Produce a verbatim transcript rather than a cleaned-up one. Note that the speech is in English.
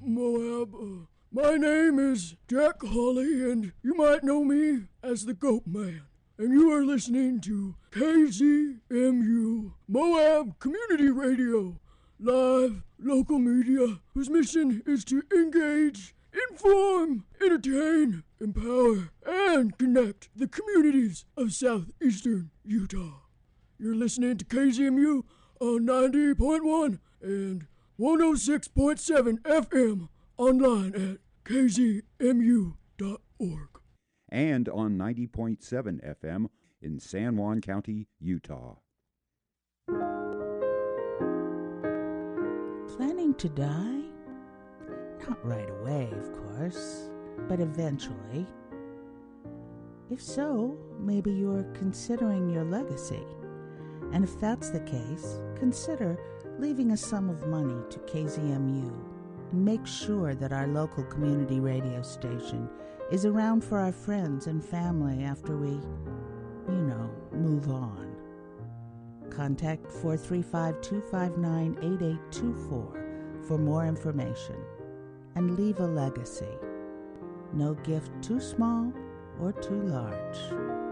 Moab. Uh, my name is Jack Hawley, and you might know me as the Goat Man. And you are listening to K Z M U Moab Community Radio, live local media whose mission is to engage, inform, entertain, empower, and connect the communities of southeastern Utah. You're listening to K Z M U on ninety point one and one oh six point seven F M online at k z m u dot org. And on ninety point seven F M in San Juan County, Utah. Planning to die? Not right away, of course, but eventually. If so, maybe you're considering your legacy. And if that's the case, consider leaving a sum of money to K Z M U and make sure that our local community radio station is around for our friends and family after we, you know, move on. Contact four three five, two five nine, eight eight two four for more information and leave a legacy. No gift too small or too large.